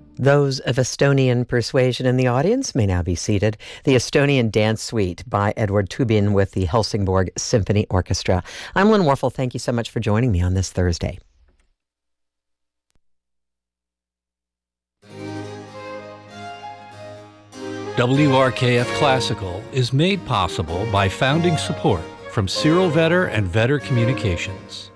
Those of Estonian persuasion in the audience may now be seated. The Estonian Dance Suite by Edward Tubin with the Helsingborg Symphony Orchestra. I'm Lynn Warfel. Thank you so much for joining me on this Thursday. WRKF Classical is made possible by founding support from Cyril Vetter and Vetter Communications.